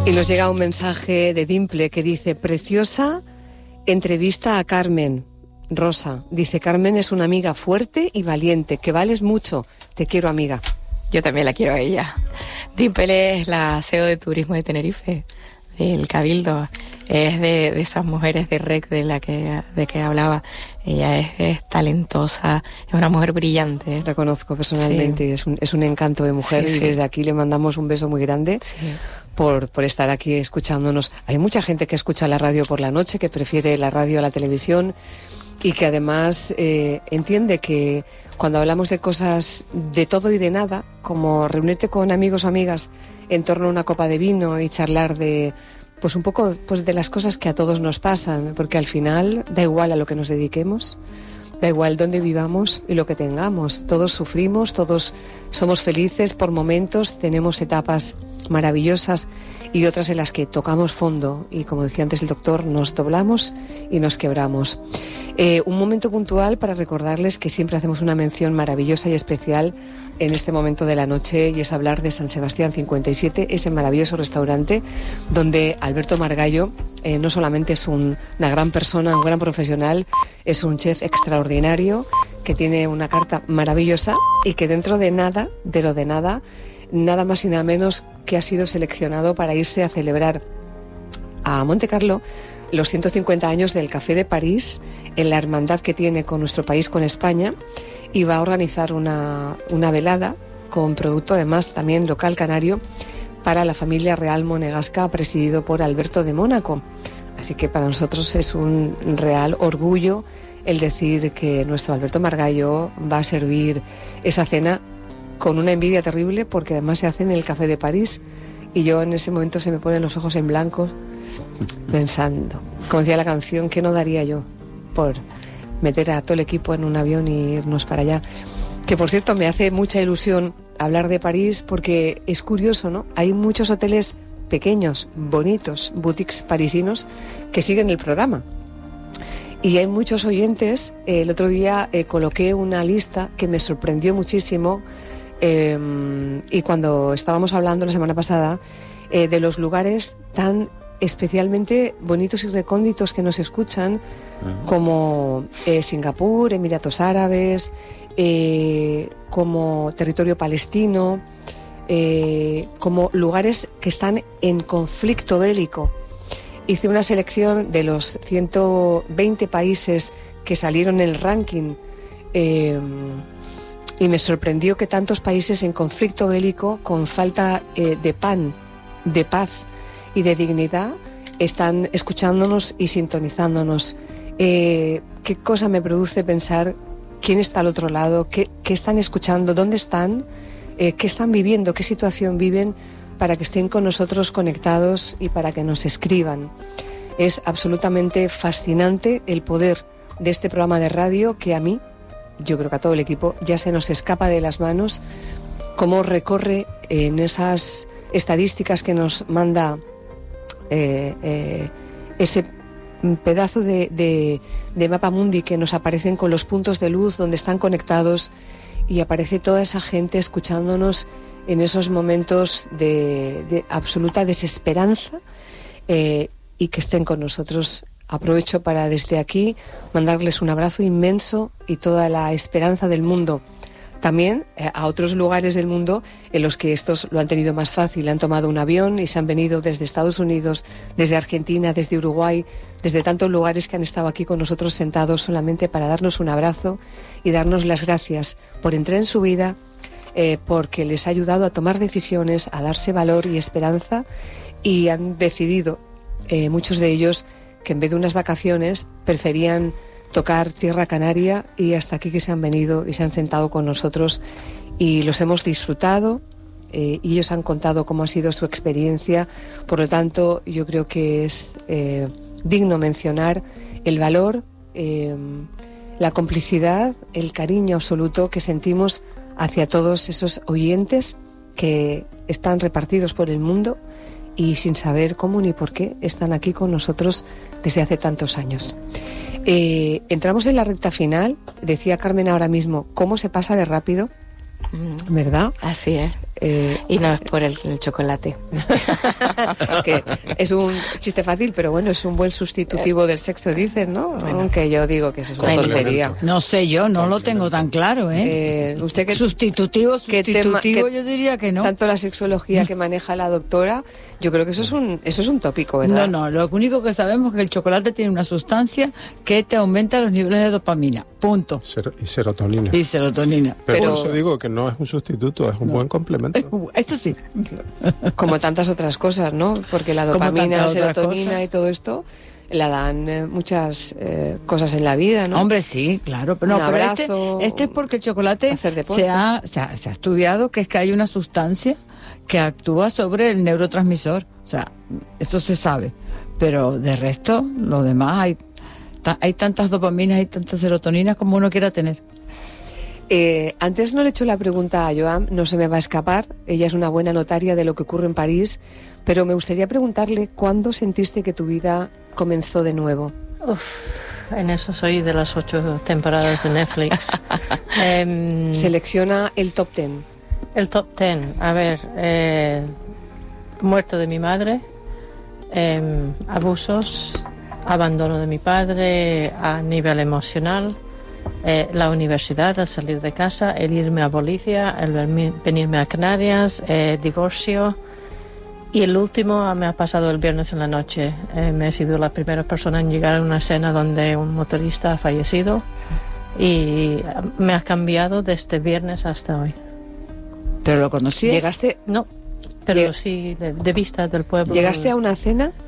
Y nos llega un mensaje de Dimple que dice: preciosa entrevista a Carmen. Rosa dice: Carmen es una amiga fuerte y valiente, que vales mucho. Te quiero, amiga. Yo también la quiero a ella. Dimple es la CEO de Turismo de Tenerife, del Cabildo. Es de esas mujeres de REC de que hablaba. Ella es talentosa, es una mujer brillante. La conozco personalmente, sí. es un encanto de mujer, sí, y desde aquí le mandamos un beso muy grande, sí, por estar aquí escuchándonos. Hay mucha gente que escucha la radio por la noche, que prefiere la radio a la televisión y que además entiende que cuando hablamos de cosas de todo y de nada, como reunirte con amigos o amigas en torno a una copa de vino y charlar de... pues un poco pues de las cosas que a todos nos pasan, porque al final da igual a lo que nos dediquemos, da igual dónde vivamos y lo que tengamos. Todos sufrimos, todos somos felices por momentos, tenemos etapas maravillosas y otras en las que tocamos fondo y, como decía antes el doctor, nos doblamos y nos quebramos. Un momento puntual para recordarles que siempre hacemos una mención maravillosa y especial en este momento de la noche, y es hablar de San Sebastián 57, ese maravilloso restaurante donde Alberto Margallo no solamente es una gran persona, un gran profesional, es un chef extraordinario que tiene una carta maravillosa y que dentro de nada, nada más y nada menos que ha sido seleccionado para irse a celebrar a Montecarlo los 150 años del Café de París, en la hermandad que tiene con nuestro país, con España, y va a organizar una velada con producto además también local canario para la familia real monegasca, presidido por Alberto de Mónaco. Así que para nosotros es un real orgullo el decir que nuestro Alberto Margallo va a servir esa cena con una envidia terrible, porque además se hace en el Café de París, y yo en ese momento se me ponen los ojos en blanco pensando, como decía la canción, ¿qué no daría yo por meter a todo el equipo en un avión y irnos para allá? Que por cierto me hace mucha ilusión hablar de París, porque es curioso, ¿no? Hay muchos hoteles pequeños, bonitos, boutiques parisinos que siguen el programa. Y hay muchos oyentes. El otro día coloqué una lista que me sorprendió muchísimo, y cuando estábamos hablando la semana pasada de los lugares tan especialmente bonitos y recónditos que nos escuchan, como Singapur, Emiratos Árabes, como territorio palestino, como lugares que están en conflicto bélico. Hice una selección de los 120 países que salieron en el ranking, y me sorprendió que tantos países en conflicto bélico, con falta de pan, de paz y de dignidad, están escuchándonos y sintonizándonos. Qué cosa me produce pensar quién está al otro lado, qué están escuchando, dónde están, qué están viviendo, qué situación viven, para que estén con nosotros conectados y para que nos escriban. Es absolutamente fascinante el poder de este programa de radio, que a mí, yo creo que a todo el equipo, ya se nos escapa de las manos, cómo recorre en esas estadísticas que nos manda ese pedazo de mapa mundi que nos aparecen con los puntos de luz donde están conectados, y aparece toda esa gente escuchándonos en esos momentos de absoluta desesperanza, y que estén con nosotros. Aprovecho para desde aquí mandarles un abrazo inmenso y toda la esperanza del mundo. También a otros lugares del mundo en los que estos lo han tenido más fácil, han tomado un avión y se han venido desde Estados Unidos, desde Argentina, desde Uruguay, desde tantos lugares que han estado aquí con nosotros sentados solamente para darnos un abrazo y darnos las gracias por entrar en su vida, porque les ha ayudado a tomar decisiones, a darse valor y esperanza, y han decidido, muchos de ellos, que en vez de unas vacaciones preferían tocar tierra canaria, y hasta aquí que se han venido y se han sentado con nosotros y los hemos disfrutado, y ellos han contado cómo ha sido su experiencia. Por lo tanto, yo creo que es digno mencionar el valor, la complicidad, el cariño absoluto que sentimos hacia todos esos oyentes que están repartidos por el mundo y sin saber cómo ni por qué están aquí con nosotros desde hace tantos años. Entramos en la recta final. Decía Carmen ahora mismo cómo se pasa de rápido ¿Verdad? Así es. Y no es por el chocolate. Que es un chiste fácil, pero bueno, es un buen sustitutivo del sexo, dicen, ¿no? Bueno, aunque yo digo que eso es una tontería. No sé, yo no lo tengo tan claro, ¿eh? ¿Usted qué sustitutivo, yo diría que no. Tanto la sexología que maneja la doctora, yo creo que eso es un tópico, ¿verdad? No, lo único que sabemos es que el chocolate tiene una sustancia que te aumenta los niveles de dopamina, punto. Y serotonina. Pero por eso digo que no es un sustituto, es un buen complemento. Eso sí. Como tantas otras cosas, ¿no? Porque la dopamina, la serotonina y todo esto la dan muchas cosas en la vida, ¿no? Hombre, sí, claro. Pero un abrazo, este es porque el chocolate se ha estudiado que es que hay una sustancia que actúa sobre el neurotransmisor. O sea, eso se sabe. Pero de resto, lo demás, hay tantas dopaminas y tantas serotoninas como uno quiera tener. Antes no le he hecho la pregunta a Joan, no se me va a escapar, ella es una buena notaria de lo que ocurre en París, pero me gustaría preguntarle ¿cuándo sentiste que tu vida comenzó de nuevo? En eso soy de las 8 temporadas de Netflix. Selecciona el top 10. El top 10, a ver, muerte de mi madre, abusos, abandono de mi padre a nivel emocional, la universidad, al salir de casa, el irme a Bolivia, el venirme a Canarias, divorcio, y el último me ha pasado el viernes en la noche. Me he sido la primera persona en llegar a una escena donde un motorista ha fallecido y me ha cambiado desde viernes hasta hoy. ¿Pero lo conocí? ¿Llegaste? No, pero sí de vista del pueblo. ¿Llegaste a una cena?